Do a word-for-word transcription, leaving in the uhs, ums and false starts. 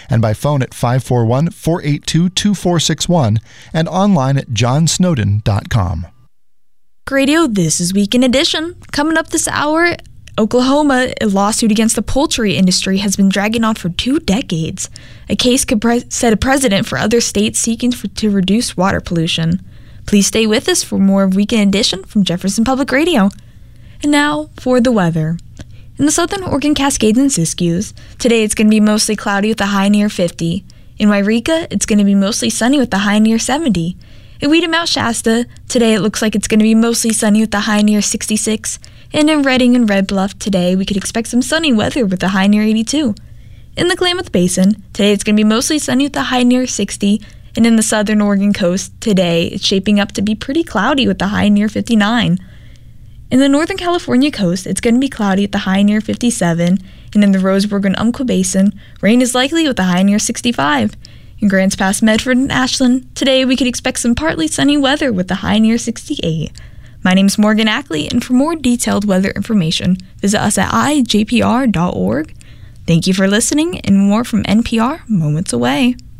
and by phone at five four one, four eight two, two four six one and online at john snowden dot com. Radio, this is Weekend Edition. Coming up this hour, Oklahoma, a lawsuit against the poultry industry has been dragging on for two decades. A case could pre- set a precedent for other states seeking for, to reduce water pollution. Please stay with us for more of Weekend Edition from Jefferson Public Radio. And now for the weather. In the southern Oregon Cascades and Siskiyous, today it's going to be mostly cloudy with a high near fifty. In Wairika, it's going to be mostly sunny with a high near seventy. In Weed and Mount Shasta, today it looks like it's going to be mostly sunny with a high near sixty-six. And in Redding and Red Bluff today, we could expect some sunny weather with a high near eighty-two. In the Klamath Basin, today it's going to be mostly sunny with a high near sixty. And in the southern Oregon coast, today it's shaping up to be pretty cloudy with a high near fifty-nine. In the northern California coast, it's going to be cloudy with a high near fifty-seven. And in the Roseburg and Umpqua Basin, rain is likely with a high near sixty-five. In Grants Pass, Medford, and Ashland, today we could expect some partly sunny weather with a high near sixty-eight. My name is Morgan Ackley, and for more detailed weather information, visit us at i j p r dot org. Thank you for listening, and more from N P R moments away.